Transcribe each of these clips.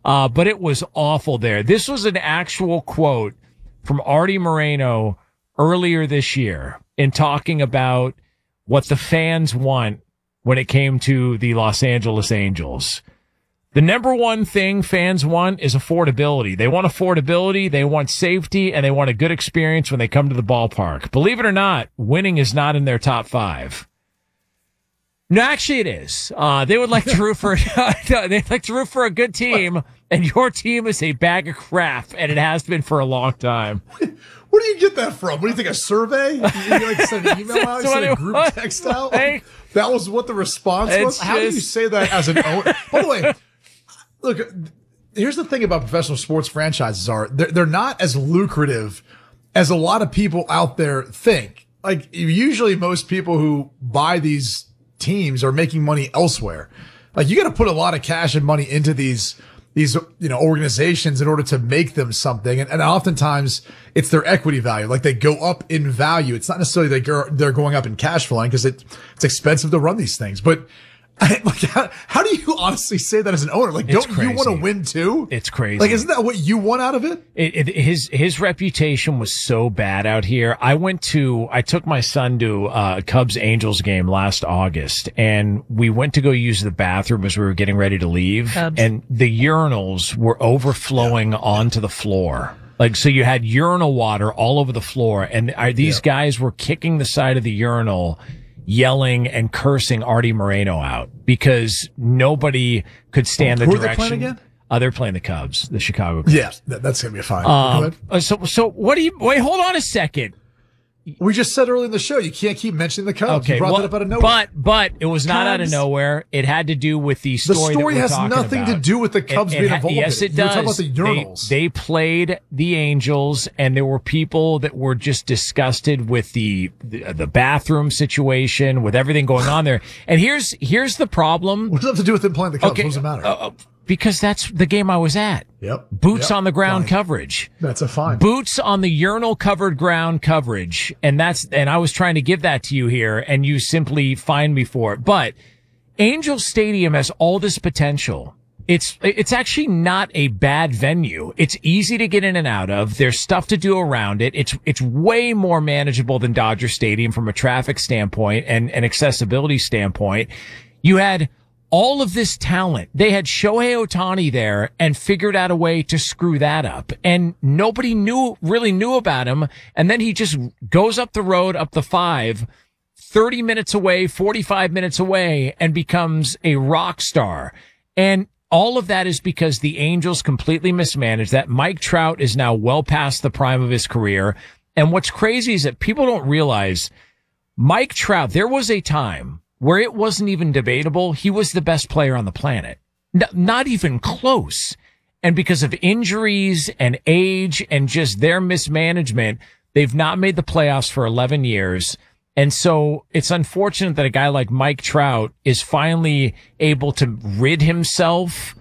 But it was awful there. This was an actual quote from Artie Moreno earlier this year in talking about what the fans want when it came to the Los Angeles Angels. The number one thing fans want is affordability. They want affordability, they want safety, and they want a good experience when they come to the ballpark. Believe it or not, winning is not in their top 5. No, actually it is. They would like to root for they'd like to root for a good team, and your team is a bag of crap, and it has been for a long time. Where do you get that from? What do you think, a survey? You like send an email out? You send a group text out? That was what the response was? How do you say that as an owner? By the way, look, here's the thing about professional sports franchises are they're not as lucrative as a lot of people out there think. Like, usually most people who buy these teams are making money elsewhere. Like, you got to put a lot of cash and money into these organizations in order to make them something. And oftentimes it's their equity value. Like, they go up in value. It's not necessarily they're going up in cash flowing because it's expensive to run these things. But how do you honestly say that as an owner? Like, don't you want to win too? It's crazy. Like, isn't that what you want out of it? His reputation was so bad out here. I took my son to a Cubs Angels game last August, and we went to go use the bathroom as we were getting ready to leave, and the urinals were overflowing onto the floor. Like, so you had urinal water all over the floor, and these guys were kicking the side of the urinal, yelling and cursing Artie Moreno out because nobody could stand the direction. Who are they playing again? They're playing the Cubs, the Chicago Cubs. Yeah, that's going to be fine. So what do you, wait, hold on a second. We just said earlier in the show, you can't keep mentioning the Cubs. Okay, you brought that up out of nowhere. But it was not out of nowhere. It had to do with the story. The story has nothing to do with the Cubs being involved. Yes, it does. You're talking about the urinals. They played the Angels, and there were people that were just disgusted with the bathroom situation, with everything going on there. And here's the problem. What does that have to do with them playing the Cubs? What does it matter? Because that's the game I was at. Yep. Boots on the ground coverage. That's a fine. Boots on the urinal covered ground coverage. And I was trying to give that to you here, and you simply fined me for it. But Angel Stadium has all this potential. It's actually not a bad venue. It's easy to get in and out of. There's stuff to do around it. It's way more manageable than Dodger Stadium from a traffic standpoint and an accessibility standpoint. You had all of this talent. They had Shohei Ohtani there and figured out a way to screw that up. And nobody really knew about him. And then he just goes up the road, up the 5, 30 minutes away, 45 minutes away, and becomes a rock star. And all of that is because the Angels completely mismanaged that. Mike Trout is now well past the prime of his career. And what's crazy is that people don't realize Mike Trout, there was a time where it wasn't even debatable. He was the best player on the planet. Not even close. And because of injuries and age and just their mismanagement, they've not made the playoffs for 11 years. And so it's unfortunate that a guy like Mike Trout is finally able to rid himself,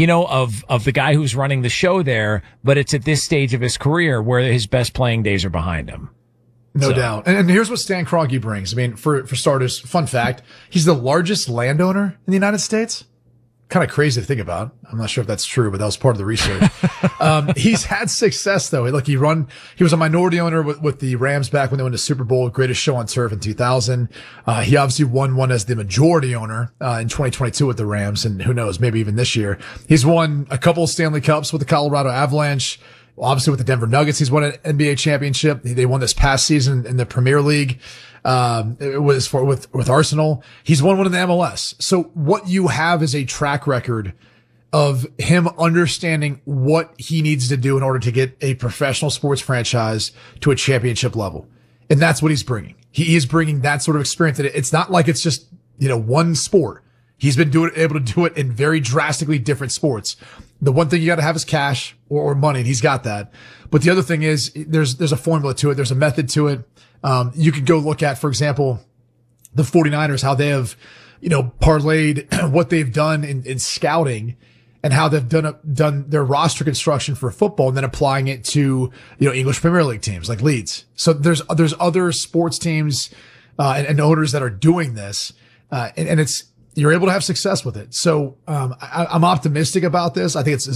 of the guy who's running the show there. But it's at this stage of his career where his best playing days are behind him. No doubt. And here's what Stan Kroenke brings. I mean, for starters, fun fact, he's the largest landowner in the United States. Kind of crazy to think about. I'm not sure if that's true, but that was part of the research. He's had success though. Look, he was a minority owner with the Rams back when they won the Super Bowl, greatest show on turf in 2000. He obviously won one as the majority owner, in 2022 with the Rams. And who knows, maybe even this year. He's won a couple of Stanley Cups with the Colorado Avalanche. Obviously with the Denver Nuggets, he's won an NBA championship. They won this past season in the Premier League. It was with Arsenal. He's won one in the MLS. So what you have is a track record of him understanding what he needs to do in order to get a professional sports franchise to a championship level. And that's what he's bringing. He is bringing that sort of experience. It's not like it's just, one sport. He's been able to do it in very drastically different sports. The one thing you got to have is cash or money, and he's got that. But the other thing is there's a formula to it. There's a method to it. You could go look at, for example, the 49ers, how they have, parlayed what they've done in scouting and how they've done their roster construction for football and then applying it to, English Premier League teams like Leeds. So there's other sports teams, and owners that are doing this. And you're able to have success with it. So, I'm optimistic about this. I think it's